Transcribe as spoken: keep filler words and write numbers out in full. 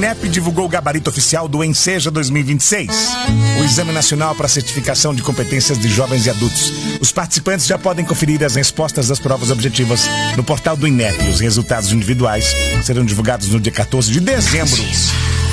INEP divulgou o gabarito oficial do Enseja dois mil e vinte e seis, o Exame Nacional para a Certificação de Competências de Jovens e Adultos. Os participantes já podem conferir as respostas das provas objetivas no portal do INEP. Os resultados individuais serão divulgados no dia quatorze de dezembro.